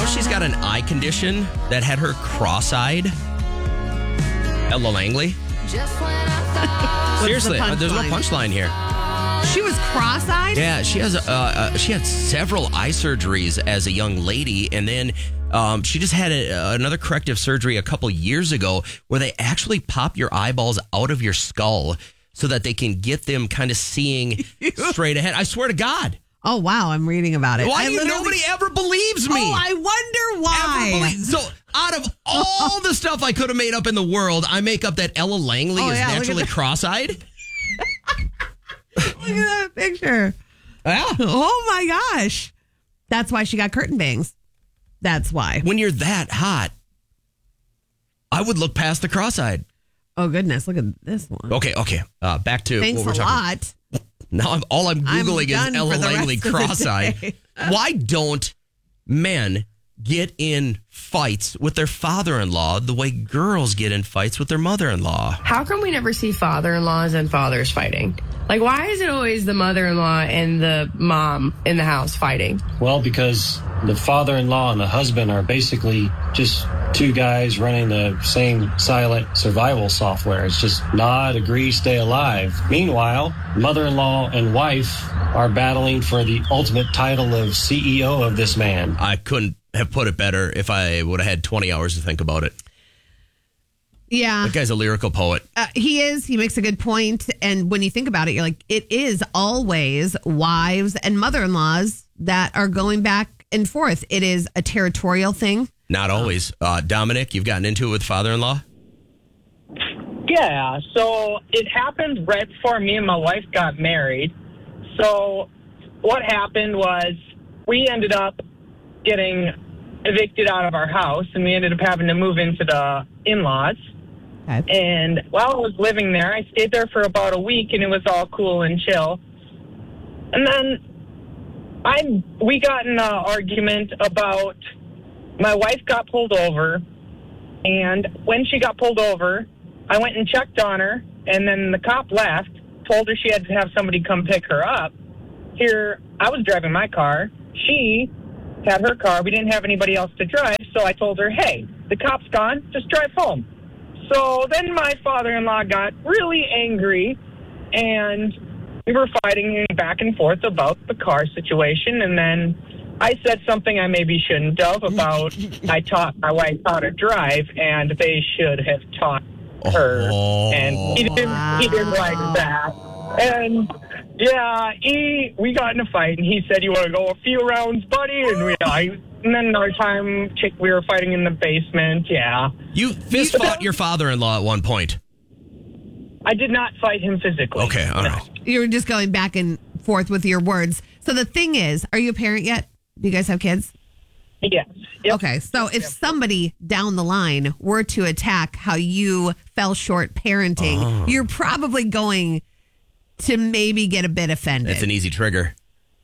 know she's got an eye condition that had her cross-eyed? Ella Langley? Seriously, there's no punchline here. She was cross-eyed? Yeah, she had several eye surgeries as a young lady, and then she just had another corrective surgery a couple years ago where they actually pop your eyeballs out of your skull so that they can get them kind of seeing straight ahead. I swear to God. Oh, wow. I'm reading about it. Nobody ever believes me? Oh, I wonder why. So out of all the stuff I could have made up in the world, I make up that Ella Langley is naturally cross-eyed? Look at that picture. Yeah. Oh, my gosh. That's why she got curtain bangs. That's why. When you're that hot, I would look past the cross-eyed. Oh, goodness. Look at this one. Okay. Back to Thanks what we're a talking lot. Now all I'm Googling is Ella Langley cross-eyed. Why don't men get in fights with their father-in-law the way girls get in fights with their mother-in-law? How come we never see father-in-laws and fathers fighting? Like, why is it always the mother-in-law and the mom in the house fighting? Well, because the father-in-law and the husband are basically just two guys running the same silent survival software. It's just nod, agree, stay alive. Meanwhile, mother-in-law and wife are battling for the ultimate title of CEO of this man. I couldn't have put it better if I would have had 20 hours to think about it. Yeah. That guy's a lyrical poet. He is. He makes a good point. And when you think about it, you're like, it is always wives and mother-in-laws that are going back and forth. It is a territorial thing. Not always. Dominic, you've gotten into it with father-in-law? Yeah, so it happened right before me and my wife got married. So what happened was we ended up getting evicted out of our house, and we ended up having to move into the in-laws. Okay. And while I was living there, I stayed there for about a week, and it was all cool and chill. And then we got in an argument about my wife got pulled over, and when she got pulled over, I went and checked on her, and then the cop left, told her she had to have somebody come pick her up. Here, I was driving my car. She had her car. We didn't have anybody else to drive, so I told her, hey, the cop's gone. Just drive home. So then my father-in-law got really angry, and we were fighting back and forth about the car situation, and then I said something I maybe shouldn't have about I taught my wife how to drive, and they should have taught her. And he didn't like that. And yeah, we got in a fight, and he said, "You want to go a few rounds, buddy?" And then another time, we were fighting in the basement. Yeah, you fist fought your father-in-law at one point. I did not fight him physically. Okay, all right. You were just going back and forth with your words. So the thing is, are you a parent yet? Do you guys have kids? Yes. Yep. Okay, so if somebody down the line were to attack how you fell short parenting, you're probably going to maybe get a bit offended. It's an easy trigger.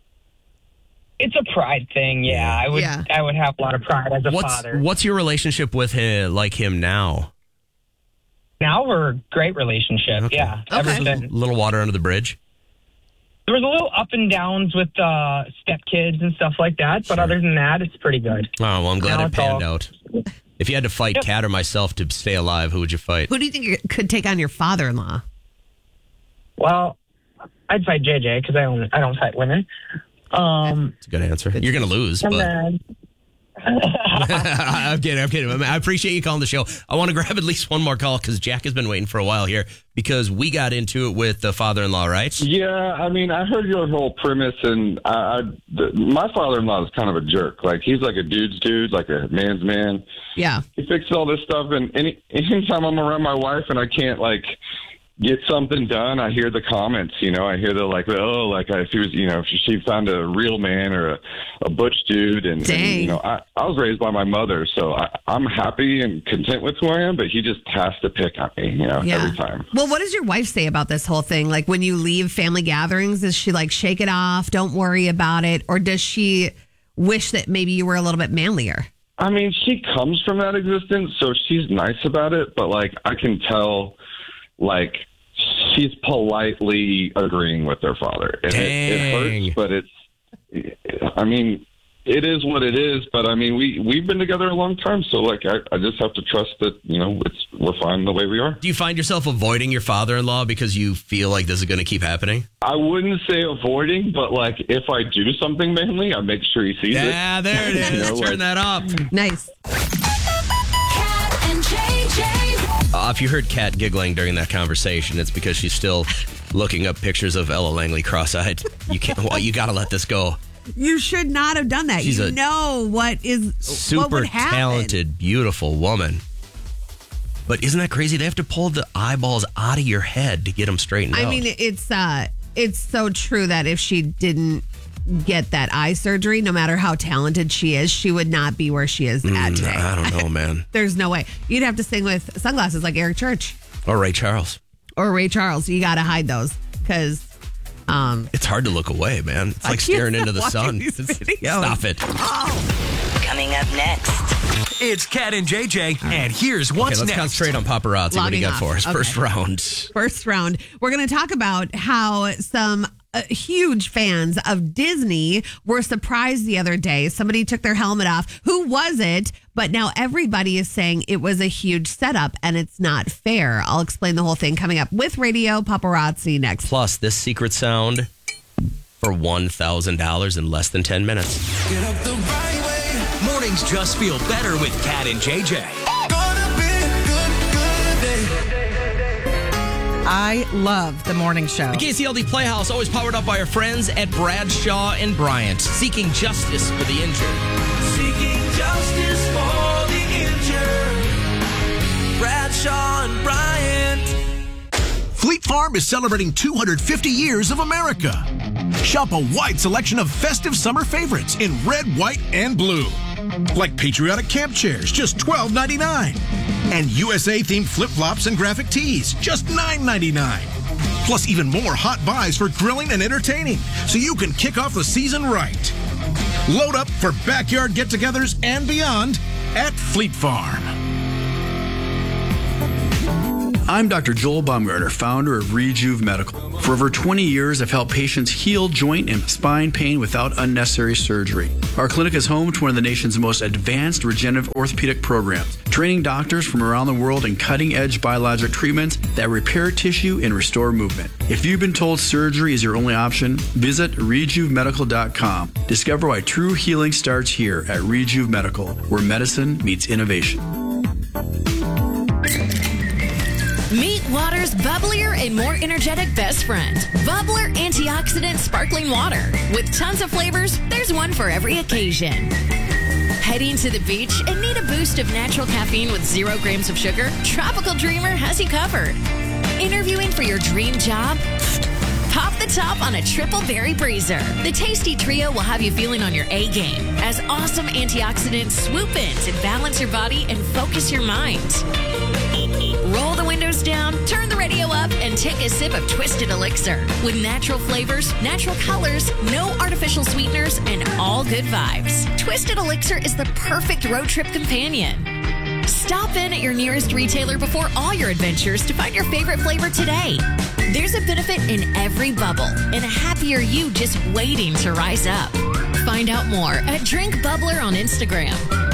It's a pride thing, yeah. I would have a lot of pride as a father. What's your relationship with him now? Now we're a great relationship, yeah. Okay. A little water under the bridge? There was a little up and downs with stepkids and stuff like that, but other than that, it's pretty good. Oh, well, I'm glad it panned out. If you had to fight Kat or myself to stay alive, who would you fight? Who do you think could take on your father-in-law? Well, I'd fight JJ because I don't fight women. That's a good answer. You're going to lose, but... I'm kidding. I appreciate you calling the show. I want to grab at least one more call because Jack has been waiting for a while here because we got into it with the father-in-law, right? Yeah, I mean, I heard your whole premise, and my father-in-law is kind of a jerk. Like, he's like a dude's dude, like a man's man. Yeah. He fixes all this stuff, and anytime I'm around my wife and I can't, like, get something done, I hear the comments, I hear the if she found a real man or a butch dude, and I was raised by my mother, so I'm happy and content with who I am, but he just has to pick on me, every time. Well, what does your wife say about this whole thing? Like when you leave family gatherings, is she like, shake it off, don't worry about it, or does she wish that maybe you were a little bit manlier? I mean, she comes from that existence, so she's nice about it, but like I can tell, like, she's politely agreeing with their father. It hurts, but it is what it is. But I mean, we've been together a long time, so like I just have to trust that we're fine the way we are. Do you find yourself avoiding your father-in-law because you feel like this is going to keep happening? I wouldn't say avoiding, but like if I do something manly, I make sure he sees it. Yeah, there it is. Turn that up. Nice. Kat and JJ. If you heard Kat giggling during that conversation, it's because she's still looking up pictures of Ella Langley cross-eyed. You can't. Well, you got to let this go. You should not have done that. She's you know what super would happen. talented, beautiful woman. But isn't that crazy? They have to pull the eyeballs out of your head to get them straightened out. I mean, it's so true that if she didn't get that eye surgery, no matter how talented she is, she would not be where she is at today. I don't know, man. There's no way. You'd have to sing with sunglasses like Eric Church. Or Ray Charles. Or Ray Charles. You got to hide those because... it's hard to look away, man. It's like staring into the sun. Stop it. Coming up next. It's Kat and JJ, and here's what's Let's next. concentrate on paparazzi. What do you got for us? Okay. First round. First round. We're going to talk about how some huge fans of Disney were surprised the other day. Somebody took their helmet off. Who was it? But now everybody is saying it was a huge setup and it's not fair. I'll explain the whole thing coming up with Radio Paparazzi next. Plus, this secret sound for $1,000 in less than 10 minutes. Get up the right way. Mornings just feel better with Kat and JJ. I love the morning show. The KCLD Playhouse, always powered up by our friends at Bradshaw and Bryant, seeking justice for the injured. Seeking justice for the injured. Bradshaw and Bryant. Fleet Farm is celebrating 250 years of America. Shop a wide selection of festive summer favorites in red, white, and blue. Like patriotic camp chairs, just $12.99. And USA-themed flip-flops and graphic tees, just $9.99. Plus even more hot buys for grilling and entertaining, so you can kick off the season right. Load up for backyard get-togethers and beyond at Fleet Farm. I'm Dr. Joel Baumgartner, founder of Rejuve Medical. For over 20 years, I've helped patients heal joint and spine pain without unnecessary surgery. Our clinic is home to one of the nation's most advanced regenerative orthopedic programs, training doctors from around the world in cutting-edge biologic treatments that repair tissue and restore movement. If you've been told surgery is your only option, visit RejuveMedical.com. Discover why true healing starts here at Rejuve Medical, where medicine meets innovation. Meet water's bubblier and more energetic best friend, Bubbler Antioxidant Sparkling Water. With tons of flavors, there's one for every occasion. Heading to the beach and need a boost of natural caffeine with 0 grams of sugar? Tropical Dreamer has you covered. Interviewing for your dream job? Pop the top on a triple berry breezer. The tasty trio will have you feeling on your A game as awesome antioxidants swoop in to balance your body and focus your mind. Roll the windows down, turn the radio up, and take a sip of Twisted Elixir. With natural flavors, natural colors, no artificial sweeteners, and all good vibes. Twisted Elixir is the perfect road trip companion. Stop in at your nearest retailer before all your adventures to find your favorite flavor today. There's a benefit in every bubble and a happier you just waiting to rise up. Find out more at Drink Bubbler on Instagram.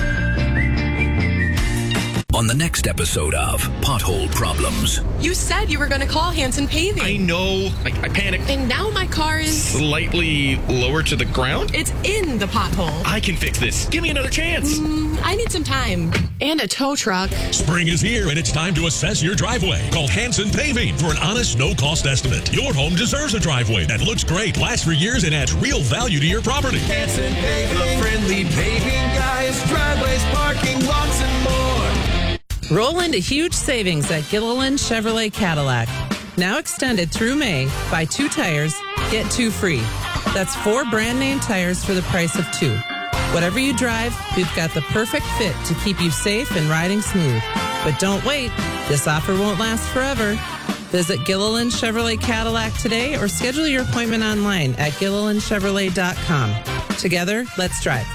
On the next episode of Pothole Problems. You said you were going to call Hanson Paving. I know. I panicked. And now my car is slightly lower to the ground. It's in the pothole. I can fix this. Give me another chance. I need some time. And a tow truck. Spring is here and it's time to assess your driveway. Call Hanson Paving for an honest, no-cost estimate. Your home deserves a driveway that looks great, lasts for years, and adds real value to your property. Hanson Paving, the friendly paving guys, driveways, parking lots, and more. Roll into huge savings at Gilliland Chevrolet Cadillac. Now extended through May. Buy 2 tires, get 2 free. That's 4 brand name tires for the price of 2. Whatever you drive, we've got the perfect fit to keep you safe and riding smooth. But don't wait. This offer won't last forever. Visit Gilliland Chevrolet Cadillac today or schedule your appointment online at GillilandChevrolet.com. Together, let's drive.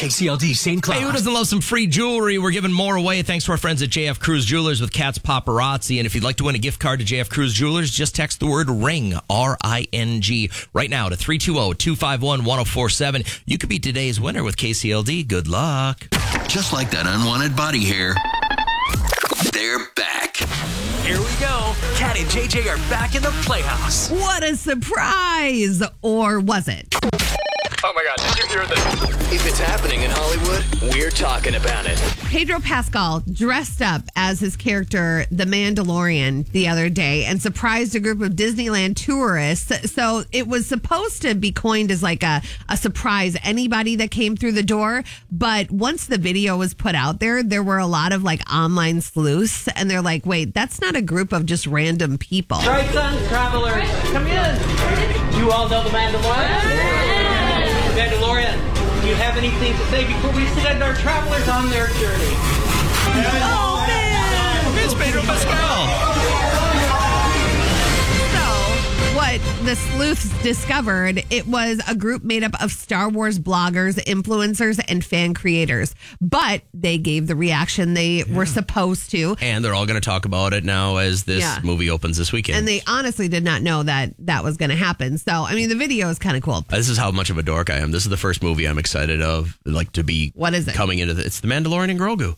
KCLD St. Cloud. Hey, who doesn't love some free jewelry? We're giving more away thanks to our friends at JF Cruz Jewelers with Cat's Paparazzi. And if you'd like to win a gift card to JF Cruz Jewelers, just text the word RING, R-I-N-G, right now to 320-251-1047. You could be today's winner with KCLD. Good luck. Just like that unwanted body hair, they're back. Here we go. Cat and JJ are back in the Playhouse. What a surprise! Or was it? Oh my God, did you hear this? If it's happening in Hollywood, we're talking about it. Pedro Pascal dressed up as his character, the Mandalorian, the other day and surprised a group of Disneyland tourists. So it was supposed to be coined as like a surprise anybody that came through the door. But once the video was put out there were a lot of like online sleuths. And they're like, wait, that's not a group of just random people. Right, son, travelers, come in. You all know the Mandalorian? Mandalorian, do you have anything to say before we send our travelers on their journey? Oh, man! It's Pedro Pascal. So, what the sleuths discovered, it was a group made up of Star Wars bloggers, influencers, and fan creators. But they gave the reaction they were supposed to. And they're all going to talk about it now as this movie opens this weekend. And they honestly did not know that was going to happen. So, I mean, the video is kind of cool. This is how much of a dork I am. This is the first movie I'm excited of, like, to be. What is it? Coming into it's the Mandalorian and Grogu.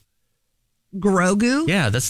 Grogu? Yeah, that's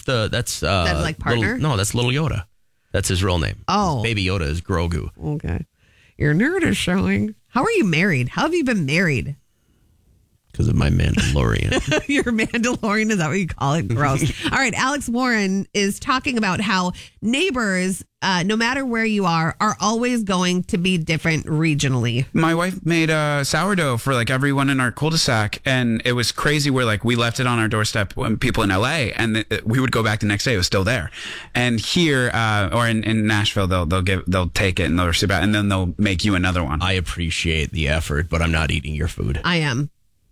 like partner? That's Little Yoda. That's his real name. Oh. Baby Yoda is Grogu. Okay. Your nerd is showing. How are you married? How have you been married? Because of my Mandalorian. Your Mandalorian, is that what you call it? Gross. All right, Alex Warren is talking about how neighbors, no matter where you are always going to be different regionally. My wife made a sourdough for like everyone in our cul-de-sac, and it was crazy where like we left it on our doorstep when people in LA, and we would go back the next day, it was still there. And here, or in Nashville, they'll take it and they'll receive it, and then they'll make you another one. I appreciate the effort, but I'm not eating your food. I am.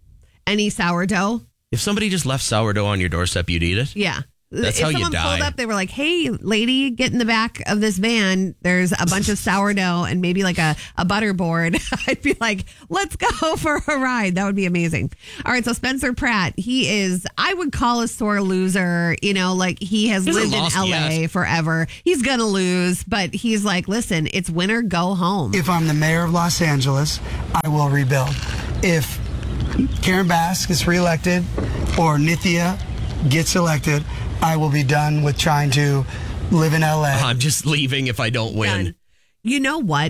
Any sourdough? If somebody just left sourdough on your doorstep, you'd eat it? Yeah. That's how you die. If someone pulled up, they were like, hey, lady, get in the back of this van. There's a bunch of sourdough and maybe like a butter board. I'd be like, let's go for a ride. That would be amazing. All right. So Spencer Pratt, he is, I would call a sore loser. You know, like he has lived in LA forever. He's going to lose, but he's like, listen, it's winter, go home. If I'm the mayor of Los Angeles, I will rebuild. If Karen Bass gets reelected or Nithya gets elected, I will be done with trying to live in LA. I'm just leaving if I don't win. Done. You know what?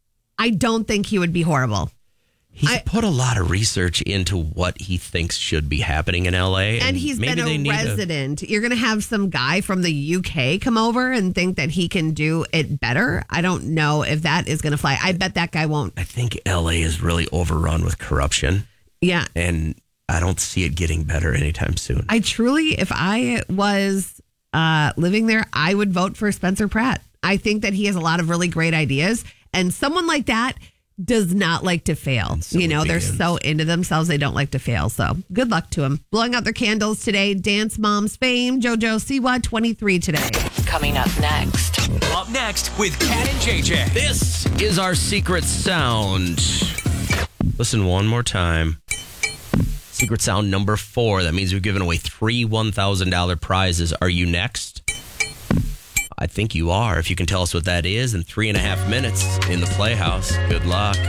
I don't think he would be horrible. He's put a lot of research into what he thinks should be happening in LA. And he's been a resident. You're going to have some guy from the UK come over and think that he can do it better. I don't know if that is going to fly. I bet that guy won't. I think LA is really overrun with corruption. Yeah. And I don't see it getting better anytime soon. I truly, if I was living there, I would vote for Spencer Pratt. I think that he has a lot of really great ideas. And someone like that does not like to fail. So you know, they're so into themselves, they don't like to fail. So good luck to him. Blowing out their candles today, Dance Moms fame, JoJo Siwa, 23 today. Coming up next. Up next with Cat and JJ. This is our secret sound. Listen one more time. Secret sound number 4. That means we've given away 3 $1,000 prizes. Are you next? I think you are. If you can tell us what that is in 3.5 minutes in the Playhouse. Good luck.